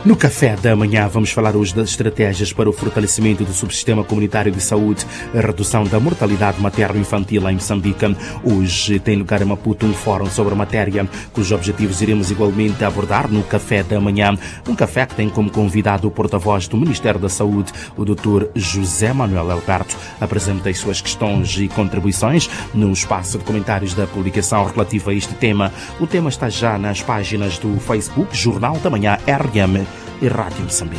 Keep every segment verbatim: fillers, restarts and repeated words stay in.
No café da manhã vamos falar hoje das estratégias para o fortalecimento do subsistema comunitário de saúde, a redução da mortalidade materno-infantil em Moçambique. Hoje tem lugar em Maputo um fórum sobre a matéria, cujos objetivos iremos igualmente abordar no café da manhã. Um café que tem como convidado o porta-voz do Ministério da Saúde, o doutor José Manuel Alberto. Apresenta as suas questões e contribuições no espaço de comentários da publicação relativa a este tema. O tema está já nas páginas do Facebook, Jornal da Manhã R M e Rádio Moçambique.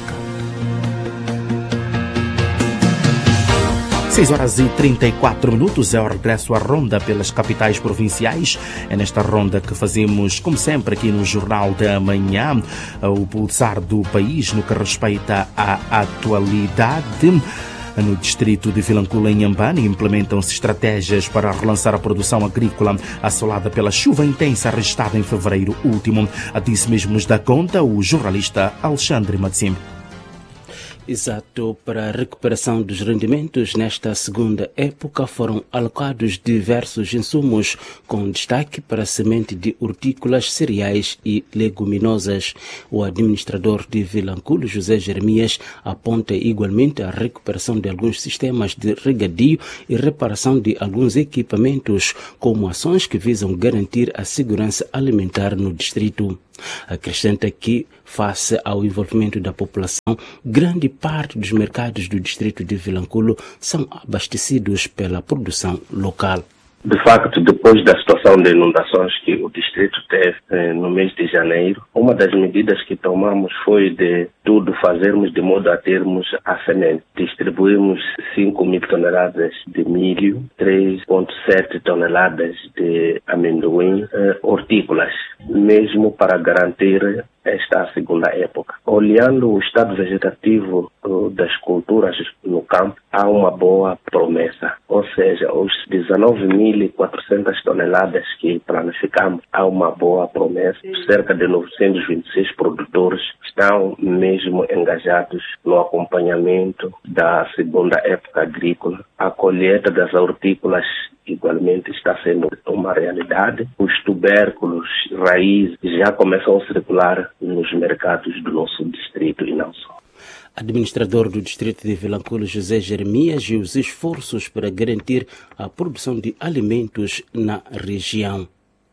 seis horas e trinta e quatro minutos é o regresso à ronda pelas capitais provinciais. É nesta ronda que fazemos, como sempre, aqui no Jornal da Manhã, o pulsar do país no que respeita à atualidade. No distrito de Vilanculo, em Inhambane, implementam-se estratégias para relançar a produção agrícola assolada pela chuva intensa registrada em fevereiro último. A disso mesmo nos dá conta o jornalista Alexandre Matsim. Exato, para a recuperação dos rendimentos nesta segunda época foram alocados diversos insumos, com destaque para a semente de hortícolas, cereais e leguminosas. O administrador de Vilanculo, José Jeremias, aponta igualmente a recuperação de alguns sistemas de regadio e reparação de alguns equipamentos, como ações que visam garantir a segurança alimentar no distrito. Acrescenta que, face ao envolvimento da população, grande parte dos mercados do distrito de Vilanculo são abastecidos pela produção local. De facto, depois da situação de inundações que o distrito teve eh, no mês de janeiro, uma das medidas que tomamos foi de tudo fazermos de modo a termos a semente. Distribuímos cinco mil toneladas de milho, três vírgula sete toneladas de amendoim, eh, hortícolas, mesmo para garantir esta segunda época. Olhando o estado vegetativo uh, das culturas no campo, há uma boa promessa. Ou seja, os dezenove mil e quatrocentas toneladas que planificamos, há uma boa promessa. Cerca de novecentos e vinte e seis produtores estão mesmo engajados no acompanhamento da segunda época agrícola. A colheita das hortícolas igualmente está sendo uma realidade. Os tubérculos, raízes, já começam a circular nos mercados do nosso distrito e não só. Administrador do distrito de Vilanculo, José Jeremias, e os esforços para garantir a produção de alimentos na região.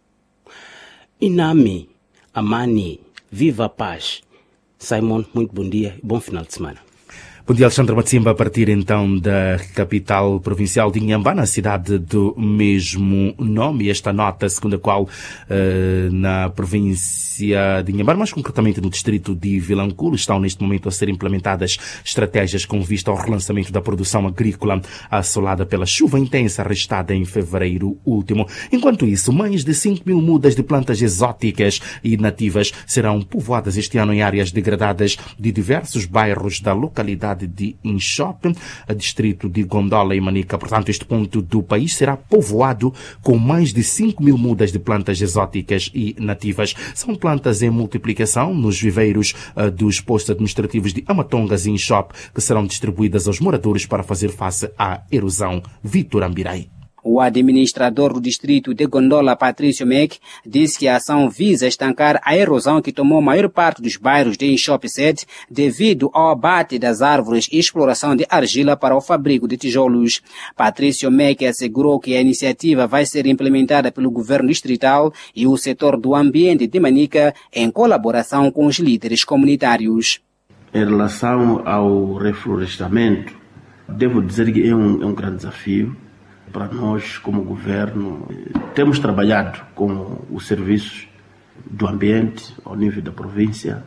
Inami, Amani, Viva a Paz. Simon, muito bom dia e bom final de semana. Bom dia, Alexandre Matsimba, a partir então da capital provincial de Inhambane, na cidade do mesmo nome. Esta nota, segundo a qual uh, na província de Inhambane, mais concretamente no distrito de Vilanculo, estão neste momento a ser implementadas estratégias com vista ao relançamento da produção agrícola assolada pela chuva intensa registrada em fevereiro último. Enquanto isso, mais de cinco mil mudas de plantas exóticas e nativas serão povoadas este ano em áreas degradadas de diversos bairros da localidade de Inchope, distrito de Gondola e Manica. Portanto, este ponto do país será povoado com mais de cinco mil mudas de plantas exóticas e nativas. São plantas em multiplicação nos viveiros uh, dos postos administrativos de Amatongas e Inchope, que serão distribuídas aos moradores para fazer face à erosão. Vitor Ambirai. O administrador do distrito de Gondola, Patrício Meck, disse que a ação visa estancar a erosão que tomou a maior parte dos bairros de Inchope sede devido ao abate das árvores e exploração de argila para o fabrico de tijolos. Patrício Meck assegurou que a iniciativa vai ser implementada pelo governo distrital e o setor do ambiente de Manica em colaboração com os líderes comunitários. Em relação ao reflorestamento, devo dizer que é um, é um grande desafio. Para nós, como governo, temos trabalhado com os serviços do ambiente ao nível da província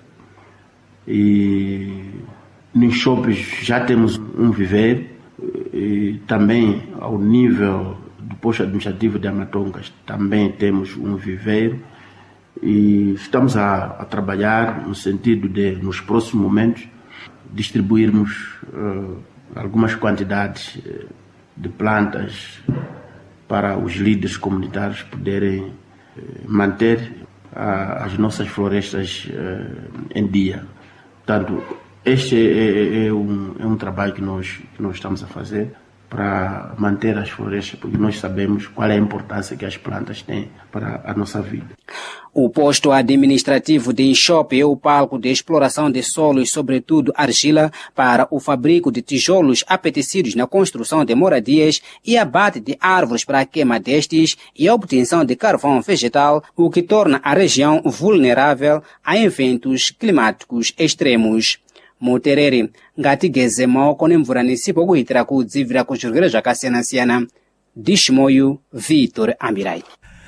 e nos shoppings já temos um viveiro e também ao nível do posto administrativo de Amatongas também temos um viveiro e estamos a, a trabalhar no sentido de, nos próximos momentos, distribuirmos uh, algumas quantidades uh, de plantas para os líderes comunitários poderem eh, manter a, as nossas florestas eh, em dia. Portanto, este é, é, é, um, é um trabalho que nós, que nós estamos a fazer para manter as florestas, porque nós sabemos qual é a importância que as plantas têm para a nossa vida. O posto administrativo de Inchope é o palco de exploração de solos, sobretudo argila, para o fabrico de tijolos apetecidos na construção de moradias e abate de árvores para a queima destes e a obtenção de carvão vegetal, o que torna a região vulnerável a eventos climáticos extremos. Muterere, ngati gezemo kone mvura nisipo kuitira kudzivira kuchurukira zvakasiyana-siyana. Dishmoyo Vitor Amirai.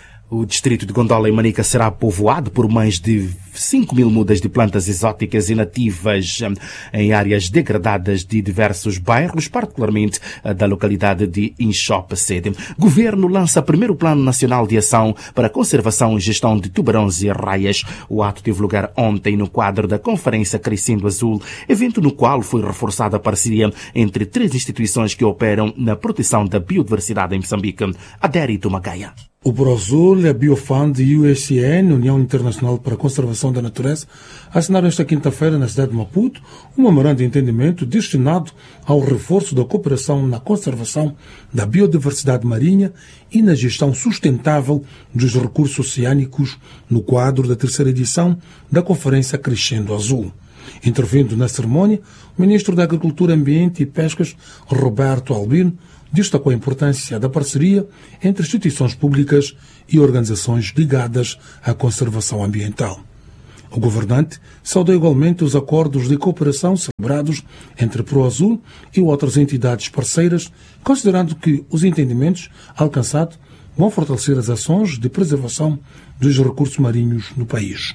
O distrito de Gondola e Manica será povoado por mais de cinco mil mudas de plantas exóticas e nativas em áreas degradadas de diversos bairros, particularmente da localidade de Inchope Sede. Governo lança primeiro Plano Nacional de Ação para a Conservação e Gestão de Tubarões e Raias. O ato teve lugar ontem no quadro da Conferência Crescendo Azul, evento no qual foi reforçada a parceria entre três instituições que operam na proteção da biodiversidade em Moçambique. Adérito Magaia. O ProAzul, a Biofund e o U S N, União Internacional para a Conservação da Natureza, assinaram esta quinta-feira na cidade de Maputo um memorando de entendimento destinado ao reforço da cooperação na conservação da biodiversidade marinha e na gestão sustentável dos recursos oceânicos no quadro da terceira edição da Conferência Crescendo Azul. Intervindo na cerimônia, o Ministro da Agricultura, Ambiente e Pescas, Roberto Albino, destacou a importância da parceria entre instituições públicas e organizações ligadas à conservação ambiental. O governante saudou igualmente os acordos de cooperação celebrados entre ProAzul e outras entidades parceiras, considerando que os entendimentos alcançados vão fortalecer as ações de preservação dos recursos marinhos no país.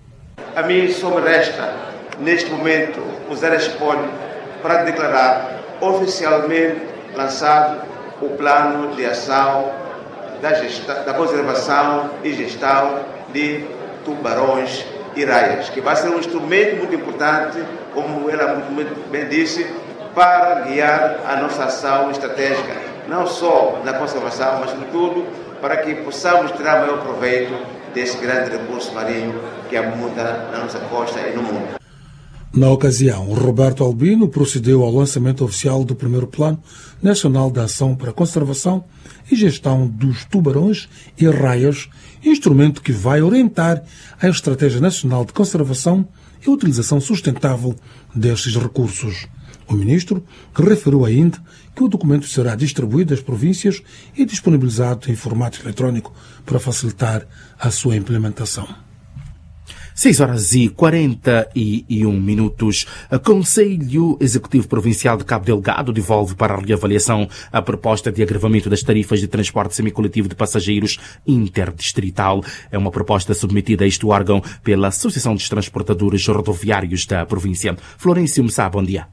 A mim só me resta, neste momento, usar este pônio para declarar oficialmente lançado o plano de ação da, gesta, da conservação e gestão de tubarões e raias, que vai ser um instrumento muito importante, como ela muito bem disse, para guiar a nossa ação estratégica, não só na conservação, mas sobretudo para que possamos tirar maior proveito desse grande recurso marinho que abunda na nossa costa e no mundo. Na ocasião, Roberto Albino procedeu ao lançamento oficial do primeiro Plano Nacional de Ação para a Conservação e Gestão dos Tubarões e Raias, instrumento que vai orientar a Estratégia Nacional de Conservação e Utilização Sustentável destes recursos. O ministro referiu ainda que o documento será distribuído às províncias e disponibilizado em formato eletrónico para facilitar a sua implementação. seis horas e quarenta e um minutos. O Conselho Executivo Provincial de Cabo Delgado devolve para a reavaliação a proposta de agravamento das tarifas de transporte semicoletivo de passageiros interdistrital. É uma proposta submetida a este órgão pela Associação dos Transportadores Rodoviários da província. Florencio Messá, bom dia.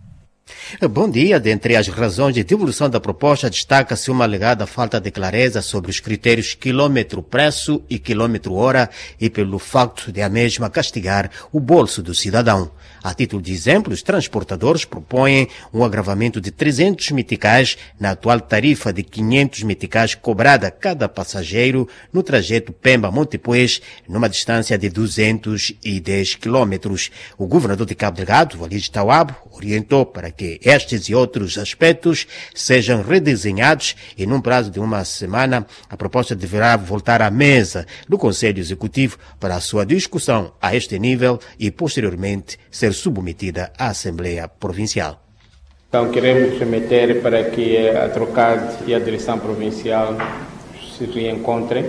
Bom dia. Dentre as razões de devolução da proposta, destaca-se uma alegada falta de clareza sobre os critérios quilômetro-preço e quilômetro-hora e pelo facto de a mesma castigar o bolso do cidadão. A título de exemplo, os transportadores propõem um agravamento de trezentos meticais na atual tarifa de quinhentos meticais cobrada a cada passageiro no trajeto Pemba-Montepuez, numa distância de duzentos e dez quilômetros. O governador de Cabo Delgado, Walid Tawabo, orientou para que estes e outros aspectos sejam redesenhados e, num prazo de uma semana, a proposta deverá voltar à mesa do Conselho Executivo para a sua discussão a este nível e, posteriormente, ser submetida à Assembleia Provincial. Então, queremos remeter para que a Trocad e a Direção Provincial se reencontrem,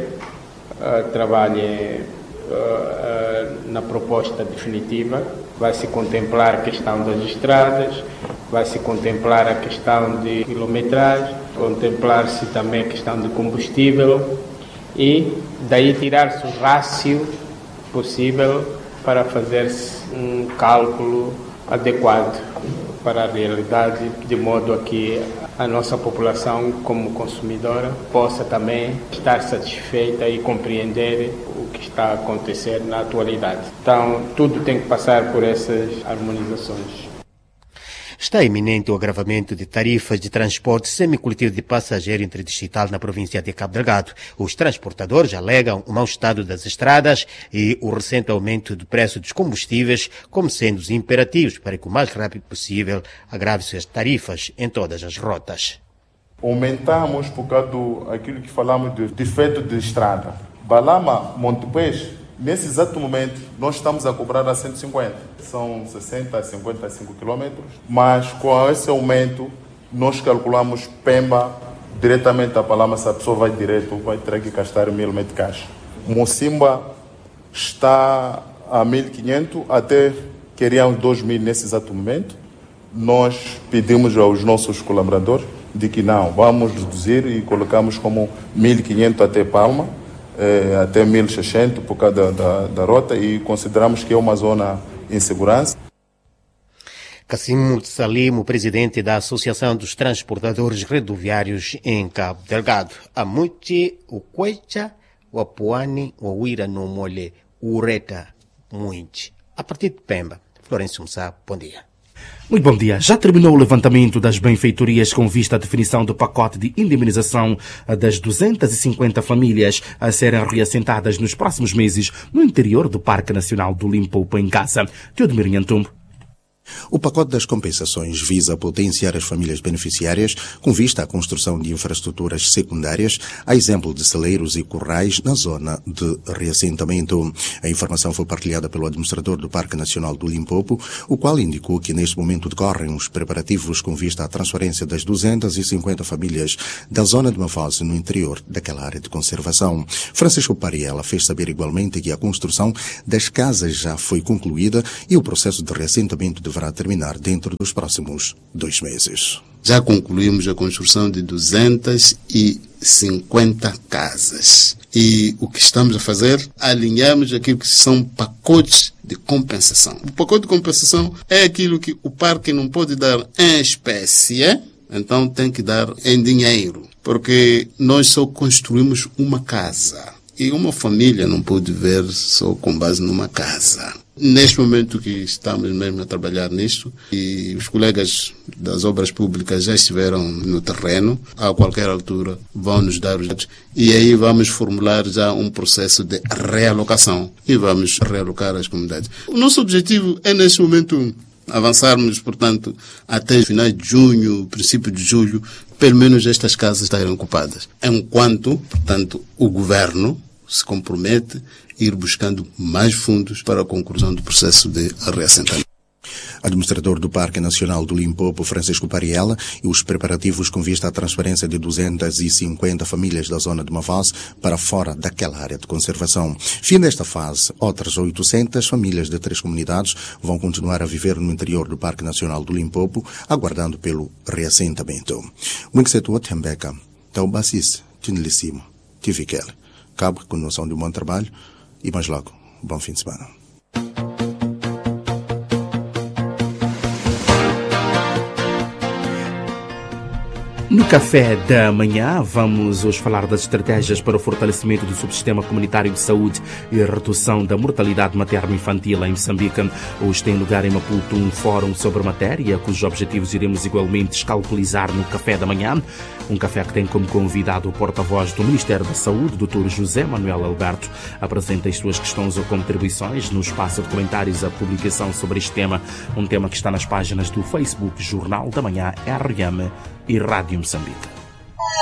uh, trabalhem uh, uh, na proposta definitiva. Vai se contemplar a questão das estradas, vai se contemplar a questão de quilometragem, contemplar-se também a questão de combustível e daí tirar-se o rácio possível para fazer-se um cálculo adequado para a realidade, de modo a que a nossa população, como consumidora, possa também estar satisfeita e compreender o que está a acontecer na atualidade. Então, tudo tem que passar por essas harmonizações. Está iminente o agravamento de tarifas de transporte semicoletivo de passageiro interdistrital na província de Cabo Delgado. Os transportadores alegam o mau estado das estradas e o recente aumento do preço dos combustíveis como sendo os imperativos para que o mais rápido possível agrave-se as tarifas em todas as rotas. Aumentamos por causa do aquilo que falamos de defeito de estrada. Balama, Montepuez, Nesse exato momento, nós estamos a cobrar a cento e cinquenta. São sessenta a cinquenta e cinco quilômetros, mas com esse aumento, nós calculamos Pemba diretamente a Palama. Se a pessoa vai direto, vai ter que gastar mil meticais. Mocimba está a mil e quinhentos, até queriam dois mil nesse exato momento. Nós pedimos aos nossos colaboradores de que não, vamos reduzir e colocamos como mil e quinhentos até Palma, eh, até mil e seiscentos por causa da, da, da rota, e consideramos que é uma zona em segurança. Cassim Salim, o presidente da Associação dos Transportadores Rodoviários em Cabo Delgado. A Muti, o Quecha, o Apuani, o Uira no Mole, o Ureta, muito. A partir de Pemba, Florencio Mussá, bom dia. Muito bom dia. Já terminou o levantamento das benfeitorias com vista à definição do pacote de indemnização das duzentas e cinquenta famílias a serem reassentadas nos próximos meses no interior do Parque Nacional do Limpopo, em Gaza. Teodomir Nhantumbo. O pacote das compensações visa potenciar as famílias beneficiárias com vista à construção de infraestruturas secundárias, a exemplo de celeiros e currais na zona de reassentamento. A informação foi partilhada pelo administrador do Parque Nacional do Limpopo, o qual indicou que neste momento decorrem os preparativos com vista à transferência das duzentas e cinquenta famílias da zona de Mafose no interior daquela área de conservação. Francisco Pariela fez saber igualmente que a construção das casas já foi concluída e o processo de reassentamento de deverá terminar dentro dos próximos dois meses. Já concluímos a construção de duzentas e cinquenta casas. E o que estamos a fazer? Alinhamos aquilo que são pacotes de compensação. O pacote de compensação é aquilo que o parque não pode dar em espécie, então tem que dar em dinheiro. Porque nós só construímos uma casa. E uma família não pode ver só com base numa casa. Neste momento que estamos mesmo a trabalhar nisto, e os colegas das obras públicas já estiveram no terreno, a qualquer altura vão nos dar os dados, e aí vamos formular já um processo de realocação e vamos realocar as comunidades. O nosso objetivo é, neste momento, avançarmos, portanto, até final de junho, princípio de julho, pelo menos estas casas estarem ocupadas. Enquanto, portanto, o governo se compromete a ir buscando mais fundos para a conclusão do processo de reassentamento. Administrador do Parque Nacional do Limpopo, Francisco Pariela, e os preparativos com vista à transferência de duzentas e cinquenta famílias da zona de Mavaz para fora daquela área de conservação. Fim desta fase, outras oitocentas famílias de três comunidades vão continuar a viver no interior do Parque Nacional do Limpopo, aguardando pelo reassentamento. Winksetua Tembeca, Taubasis, Tinilissimo, Tivikel. Cabo, continuação de um bom trabalho e mais logo, bom fim de semana. No café da manhã, vamos hoje falar das estratégias para o fortalecimento do subsistema comunitário de saúde e a redução da mortalidade materno-infantil em Moçambique. Hoje tem lugar em Maputo um fórum sobre a matéria, cujos objetivos iremos igualmente escalpelizar no café da manhã. Um café que tem como convidado o porta-voz do Ministério da Saúde, doutor José Manuel Alberto. Apresenta as suas questões ou contribuições no espaço de comentários a publicação sobre este tema, um tema que está nas páginas do Facebook Jornal da Manhã R M e Rádio Moçambique.